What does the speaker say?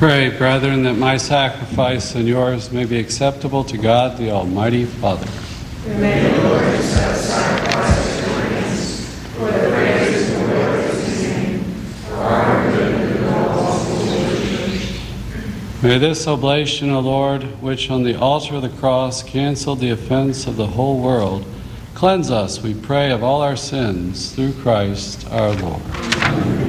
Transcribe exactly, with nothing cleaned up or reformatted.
Pray, brethren, that my sacrifice and yours may be acceptable to God, the Almighty Father. May the Lord accept sacrifice at your hands, for the praise and glory of his name, for our good and the good of all believers. May this oblation, O Lord, which on the altar of the cross canceled the offense of the whole world, cleanse us, we pray, of all our sins, through Christ our Lord.